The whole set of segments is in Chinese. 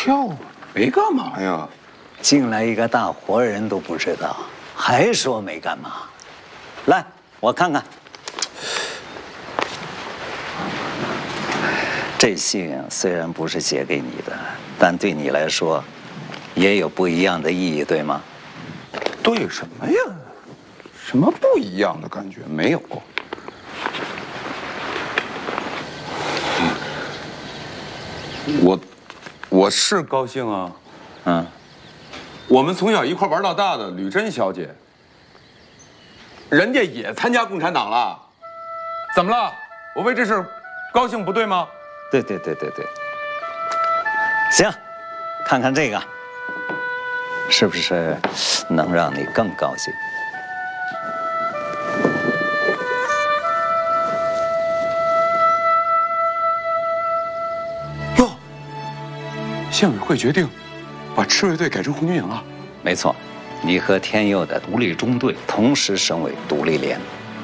跳啊，没干嘛呀。 进来一个大活人都不知道，还说没干嘛？来，我看看。这信虽然不是写给你的，但对你来说，也有不一样的意义，对吗？ 对什么呀？什么不一样的感觉？没有。我是高兴啊。 嗯。 我们从小一块玩到大的吕珍小姐，人家也参加共产党了，怎么了？我为这事高兴不对吗？ 对。行，看看这个，是不是能让你更高兴？ 哟，县委会决定把赤卫队改成红军营了。 没错，你和天佑的独立中队同时升为独立连。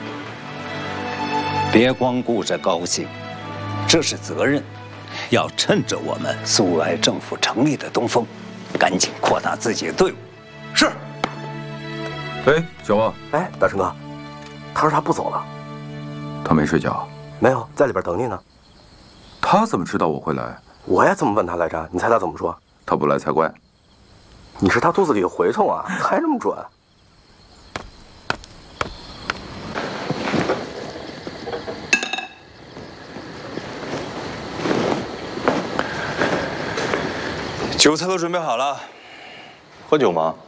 别光顾着高兴，这是责任。要趁着我们苏维埃政府成立的东风，赶紧扩大自己的队伍。 是。哎，小王。 哎，大成哥，他说他不走了。 他没睡觉？ 没有，在里边等你呢。 他怎么知道我会来？ 我也这么问他来着，你猜他怎么说？ 他不来才怪。 你是他肚子里的蛔虫啊，猜这么准？ 酒菜都准备好了，喝酒吗？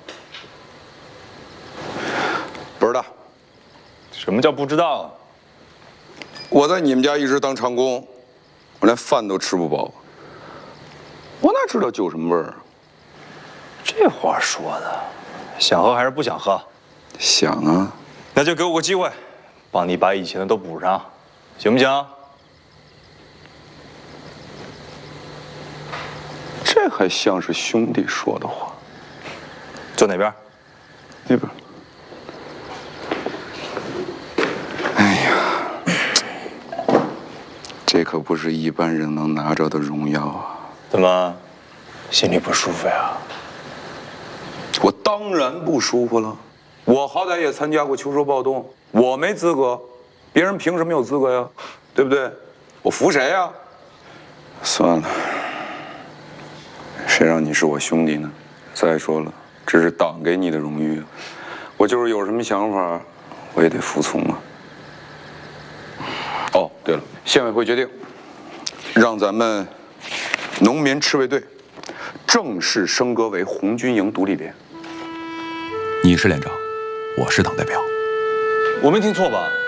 不知道。 什么叫不知道啊？ 我在你们家一直当长工，我连饭都吃不饱，我哪知道酒什么味儿？ 这话说的，想喝还是不想喝？ 想啊。 那就给我个机会，帮你把以前的都补上，行不行？ 这还像是兄弟说的话。 坐哪边？ 那边。哎呀，这可不是一般人能拿着的荣耀啊！ 怎么，心里不舒服呀？ 我当然不舒服了。我好歹也参加过秋收暴动，我没资格，别人凭什么有资格呀？对不对？我服谁呀？算了。谁让你是我兄弟呢？再说了，这是党给你的荣誉，我就是有什么想法，我也得服从啊。哦，对了，县委会决定，让咱们农民赤卫队正式升格为红军营独立连。 你是连长，我是党代表。 我没听错吧？